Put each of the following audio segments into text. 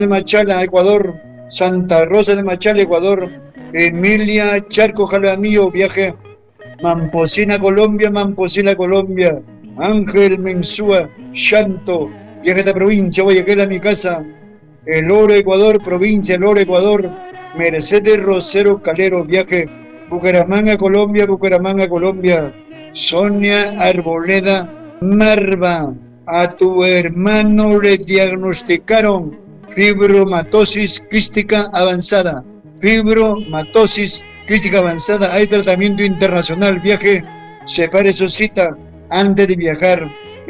de Machala, Ecuador. Santa Rosa de Machala, Ecuador. Emilia Charco Jalamillo, viaje. Mamposina, Colombia, Mamposina, Colombia. Ángel Mensúa, Shanto, viaje a esta provincia, Guayaquil a mi casa. El Oro, Ecuador, provincia El Oro, Ecuador. Mercedes Rosero Calero, viaje. Bucaramanga, Colombia, Bucaramanga, Colombia. Sonia Arboleda Marva, a tu hermano le diagnosticaron fibromatosis quística avanzada. Fibromatosis quística avanzada. Hay tratamiento internacional. Viaje. Separe su cita antes de viajar.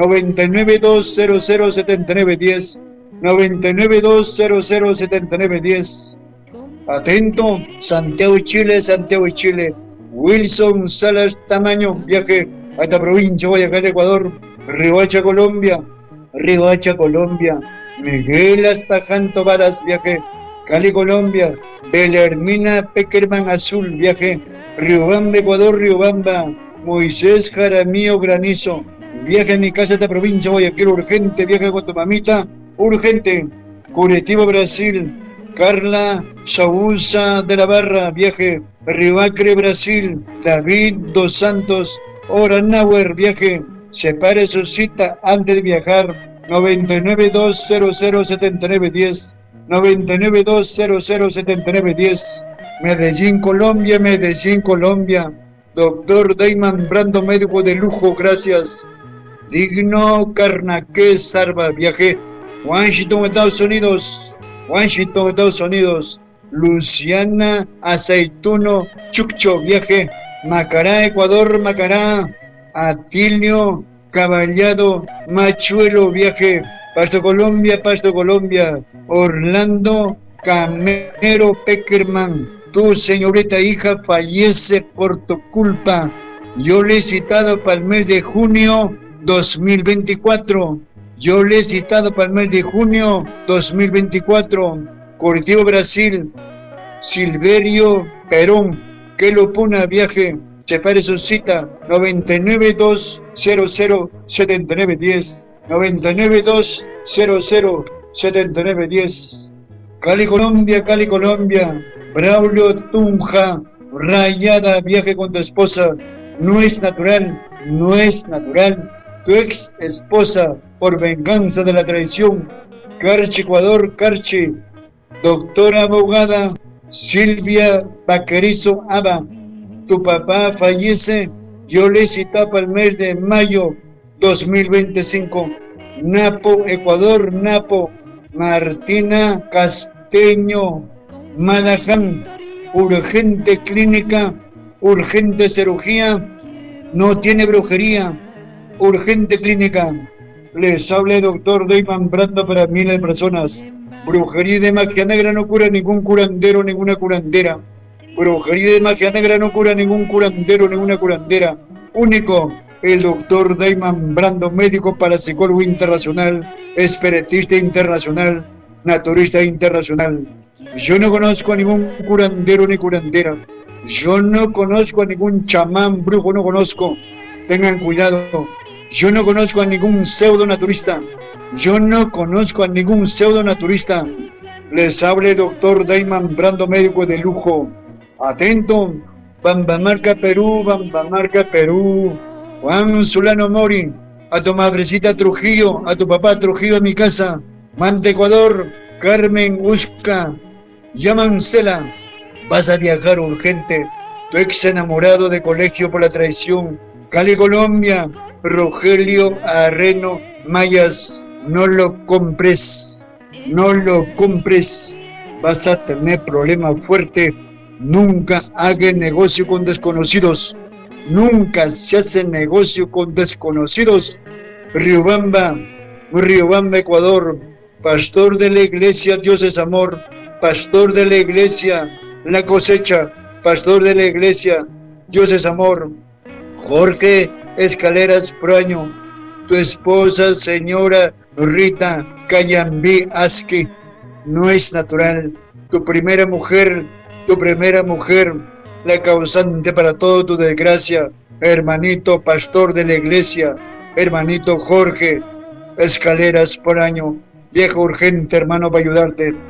992007910. 992007910. Atento. Santiago de Chile, Santiago de Chile. Wilson Salas Tamaño, viaje a esta provincia, Guayaquil, Ecuador. Riohacha, Colombia. Riohacha, Colombia. Miguel Aspajanto Varas, viaje. Cali, Colombia. Belermina Peckerman Azul, viaje. Riobamba, Ecuador, Riobamba. Moisés Jaramillo Granizo, viaje a mi casa a esta provincia, Guayaquil, urgente, viaje con tu mamita, urgente. Curitiba, Brasil. Carla Sausa de la Barra, viaje. Riobacre, Brasil. David Dos Santos Oranauer, viaje. Separe su cita antes de viajar. 992007910. 992007910. Medellín, Colombia, Medellín, Colombia. Doctor Dayman Brando, médico de lujo, gracias. Digno Carnaque Sarva, viaje. Washington, Estados Unidos. Washington, Estados Unidos. Luciana Aceituno Chuccho, viaje. Macará, Ecuador, Macará. Atilio Caballado Machuelo, viaje. Pasto, Colombia, Pasto, Colombia. Orlando Camero Peckerman, tu señorita hija fallece por tu culpa. Yo le he citado para el mes de junio 2024. Yo le he citado para el mes de junio 2024. Curitiba, Brasil. Silverio Perón, que lo pone viaje. Separe su cita. 992007910. 992007910. Cali, Colombia, Cali, Colombia. Braulio Tunja, Rayada, viaje con tu esposa. No es natural, no es natural. Tu ex esposa, por venganza de la traición. Carchi, Ecuador, Carchi. Doctora abogada Silvia Vaquerizo Aba, tu papá fallece. Yo le citaba para el mes de mayo 2025. Napo, Ecuador, Napo. Martina Casteño Madaján, urgente clínica, urgente cirugía, no tiene brujería, urgente clínica. Les habla el doctor Dayman Brando para miles de personas. Brujería de magia negra no cura ningún curandero, ninguna curandera. Brujería de magia negra no cura ningún curandero, ninguna curandera. Único, el doctor Dayman Brando, médico parapsicólogo internacional, espiritista internacional, naturista internacional. Yo no conozco a ningún curandero ni curandera. Yo no conozco a ningún chamán, brujo, no conozco. Tengan cuidado. Yo no conozco a ningún pseudo naturista. Yo no conozco a ningún pseudo naturista. Les habla el doctor Dayman Brando, médico de lujo. Atento. Bambamarca, Perú, Bambamarca, Perú. Juan Zulano Mori, a tu madrecita Trujillo, a tu papá Trujillo a mi casa. Mante, Ecuador. Carmen Usca, Yamancela, vas a viajar urgente. Tu ex enamorado de colegio por la traición. Cali, Colombia. Rogelio Arreno Mayas, no lo compres, no lo compres. Vas a tener problemas fuertes. Nunca hagas negocio con desconocidos. Nunca se hace negocio con desconocidos. Riobamba, Riobamba, Ecuador. Pastor de la iglesia, Dios es amor. Pastor de la iglesia, la cosecha. Pastor de la iglesia, Dios es amor. Jorge Escaleras Proaño, tu esposa, señora Rita Cayambí Aski, no es natural. Tu primera mujer, la causante para toda tu desgracia. Hermanito pastor de la iglesia, hermanito Jorge Escaleras Proaño, Viejo urgente, hermano, para ayudarte.